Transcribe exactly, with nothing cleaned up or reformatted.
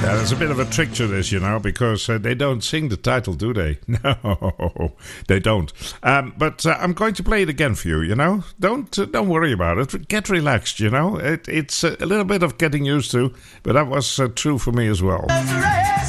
Yeah, there's a bit of a trick to this, you know, because uh, they don't sing the title, do they? No, they don't. Um, but uh, I'm going to play it again for you, you know. Don't uh, don't worry about it. Get relaxed, you know. It, it's uh, a little bit of getting used to, but that was uh, true for me as well.